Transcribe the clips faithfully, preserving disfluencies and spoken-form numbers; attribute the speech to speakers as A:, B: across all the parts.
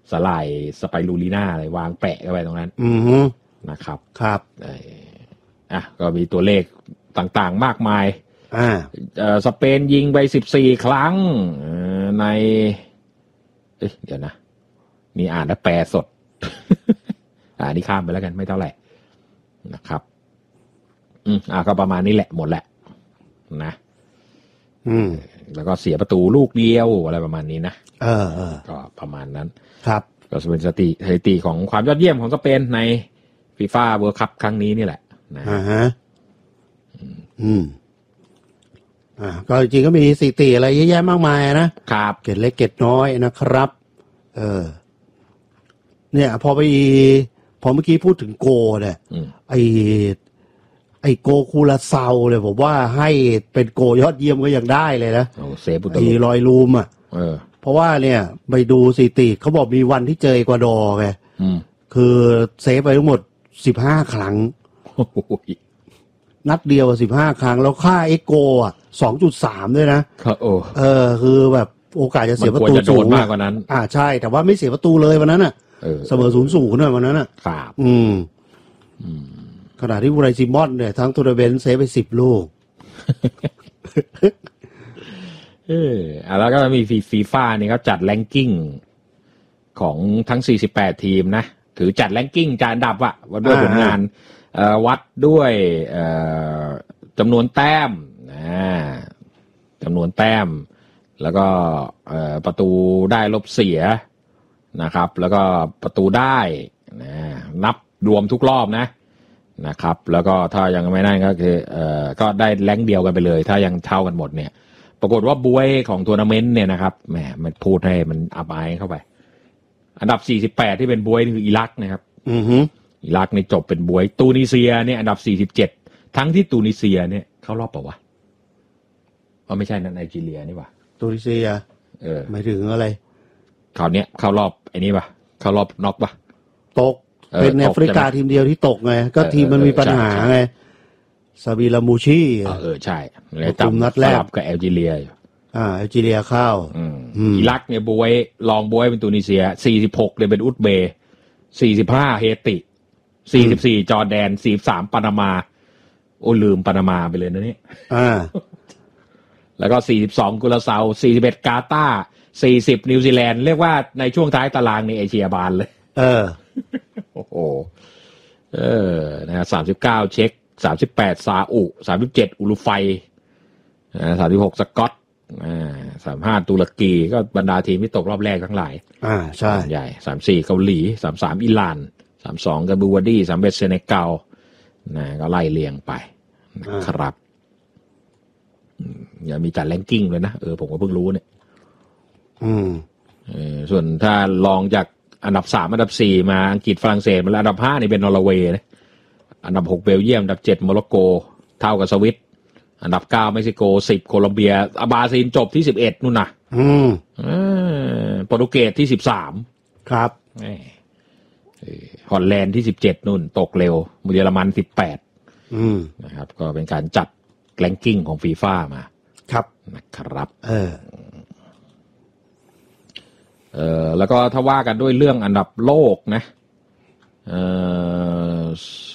A: สลายสไปรูลีน่าอะไรวางแปะเข้าไปตรงนั้น
B: อือ
A: นะครับ
B: ครับ
A: อ่ะก็มีตัวเลขต่างๆมากมาย
B: อ่า
A: เอ่อสเปนยิงไปสิบสี่ครั้งในเอ๊ะเดี๋ยวนะนี่อ่านแล้วแปลสด อ่านี่ข้ามไปแล้วกันไม่เท่าไหร่นะครับอืมอ่าก็ประมาณนี้แหละหมดแหละนะ
B: อืม
A: แล้วก็เสียประตูลูกเดียวอะไรประมาณนี้นะ
B: เออเออ
A: ก็ประมาณนั้น
B: ครับ
A: ก็เป็นสถิติสถิติของความยอดเยี่ยมของสเปนในฟีฟ่าเวิลด์คัพครั้งนี้นี่แหละนะ
B: อ่าฮะอืมอ่าก็จริงๆก็มีสถิติอะไรเยอะแยะมากมายนะครับเกร็ดเล็กเกร็ดน้อยนะครับเออเนี่ยพอไปพอเมื่อกี้พูดถึงโกเนี่ยไอไอโกคูลาเซาเนี่ยผมว่าให้เป็นโกยอดเยี่ยมก็ยังได้เลยนะ
A: โอ้เซฟ
B: ไอลอยลูมอ่ะ
A: เออ
B: เพราะว่าเนี่ยไปดูสถิติเขาบอกมีวันที่เจอเอกวาดอร์ไงคือเซฟไปทั้งหมดสิบห้าครั้งนัดเดียวสิบห้าครั้งแล้วค่าเอ็กโกอ่ะ สองจุดสาม ด้วยนะครับ
A: โอ้
B: เออคือแบบโอกาสจะเสียประตู
A: สูงมากกว่านั้น
B: อ่าใช่แต่ว่าไม่เสียประตูเลยวันนั้นน่ะเสมอ ศูนย์ศูนย์ ด้วยวันนั้นน่ะ
A: ครับ
B: อืมอืมขณะที่อูไรซิมอนเนี่ยทั้งทัวร์นาเมนต์เซฟไปสิบลูก
A: เออแล้วก็มีฟีฟ่านี่เขาจัดแรงกิ้งของทั้งสี่สิบแปดทีมนะถือจัดแรงกิ้งจัดอันดับอะวัดด้วยผลงานวัดด้วยจำนวนแต้มจำนวนแต้มแล้วก็ประตูได้ลบเสียนะครับแล้วก็ประตูได้นะนับรวมทุกรอบนะนะครับแล้วก็ถ้ายังไม่ได้ก็คือเอ่อก็ได้แรงเดียวกันไปเลยถ้ายังเท่ากันหมดเนี่ยปรากฏว่าบวยของทัวร์นาเมนต์เนี่ยนะครับแหมมันพูดให้มันอับอายเข้าไปอันดับสี่สิบแปดที่เป็นบวยนี่คืออิรักนะครับ
B: อือฮึ
A: อิรักนี่จบเป็นบวยตูนิเซียเนี่ยอันดับสี่สิบเจ็ดทั้งที่ตูนิเซียเนี่ยเข้ารอบเปล่าวะอ๋อไม่ใช่นะไนจีเรียนี่ว่ะ
B: ตูนิเซีย
A: เออ
B: หมายถึงอะไร
A: คราวเนี้ยเข้ารอบไอ้นี่ป่ะเข้ารอบน็อกป่ะ
B: ตกเป็นแอฟริกาทีมเดียวที่ตกไงก็ทีมมันมีปัญหาไงซาบิลามูชี
A: เออใช่แล้วจำนัดแรกกับแอลจีเรีย
B: อ่าแอลจีเรียเข้า
A: อิรักเนี่ยบวยรองบวยเป็นตูนิเซียสี่สิบหกเลยเป็นอุซเบย์สี่สิบห้าเฮติสี่สิบสี่จอร์แดนสี่สิบสามปานามาโอ้ลืมปานามาไปเลยนะนี่
B: อ่า
A: แล้วก็สี่สิบสองกุราเซาสี่สิบเอ็ดกาตาร์สี่สิบนิวซีแลนด์เรียกว่าในช่วงท้ายตารางในเอเชียบานเลย
B: เออ
A: โอ้โหเออนะสามสิบเก้าเช็กสามสิบแปดซาอุสามสิบเจ็ดอุรุไฟนะสามสิบหกสกอตอ่าสามสิบห้าตุรกีก็บรรดาทีมที่ตกรอบแรกทั้งหลาย
B: อ่าใช่
A: ใหญ่สามสิบสี่เกาหลีสามสิบสามอิหร่านสามสิบสองกาบูวาดีสามสิบเอ็ดเซเนกัลนะก็ไล่เรียงไปนะครับอย่ามีจัดแรงกิ้งเลยนะเออผมก็เพิ่งรู้เนี่ย
B: อืม
A: เออส่วนถ้าลองจากอันดับสามอันดับสี่มาอังกฤษฝรั่งเศสมาแล้วอันดับห้านี่เป็นนอร์เวย์นะอันดับหกเบลเยียมอันดับเจ็ดโมร็อกโกเท่ากับสวิตอันดับเก้าเม็กซิโกสิบโคลอมเบียอาบราซิลจบที่สิบเอ็ดนู่นน่ะ
B: อืม
A: เออโปรตุเกสที่สิบสาม
B: ครับ
A: เออฮอลแลนด์ที่สิบเจ็ดนู่นตกเร็วเยอรมันสิบแปด
B: อืม
A: นะครับก็เป็นการจัดแรงกิ้งของฟีฟ่ามา
B: ครับ
A: นะครับ
B: เออ
A: เอ่อแล้วก็ถ้าว่ากันด้วยเรื่องอันดับโลกนะเอ่อ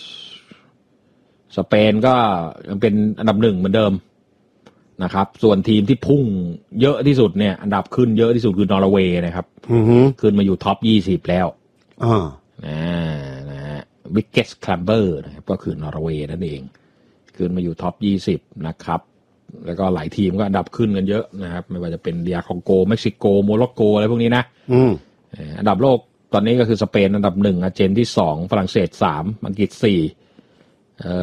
A: สเปนก็ยังเป็นอันดับหนึ่งเหมือนเดิมนะครับส่วนทีมที่พุ่งเยอะที่สุดเนี่ยอันดับขึ้นเยอะที่สุดคือนอร์เวย์นะครับขึ้นมาอยู่ท็อปยี่สิบแล้ว
B: อ่า
A: นะนะฮะวิกเกสคลัมเบอร์นะครับก็คือนอร์เวย์นั่นเองขึ้นมาอยู่ท็อปยี่สิบนะครับแล้วก็หลายทีมก็อันดับขึ้นกันเยอะนะครับไม่ว่าจะเป็นเดียคองโกเม็กซิโกโมร็อกโกอะไรพวกนี้นะ
B: อืม
A: อันดับโลกตอนนี้ก็คือสเปนอันดับหนึ่งอาร์เจนที่สองฝรั่งเศสสามอังกฤษสี่เอ่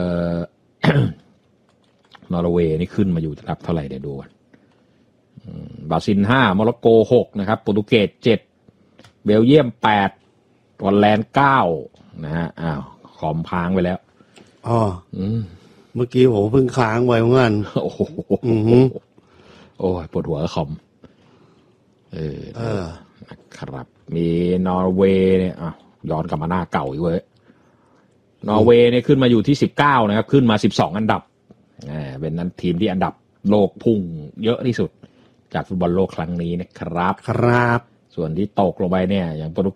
A: อนอร์เวย์นี่ขึ้นมาอยู่อันดับเท่าไหร่เดี๋ยวดูกันบราซิลห้าโมร็อกโกหกนะครับโปรตุเกสเจ็ดเบลเยียมแปดฮอลแลนด์เก้านะฮะอ้าวคอมพังไปแล้ว
B: อ๋อ
A: อืม
B: เมื่อกี้ผมเพิ่งค้างไว้เหมือนกัน
A: โอ้โหโอ้ยปวดหัวคอมเออเออนะครับมีนอร์เวย์เนี่ยอ่ะย้อนกลับมาหน้าเก่าอีกเว้ยนอร์เวย์เนี่ยขึ้นมาอยู่ที่สิบเก้านะครับขึ้นมาสิบสองอันดับอ่าเป็นนั้นทีมที่อันดับโลกพุ่งเยอะที่สุดจากฟุตบอลโลกครั้งนี้นะครับ
B: ครับส่วนที่ตกลงไปเนี่ยอย่างโปรตุ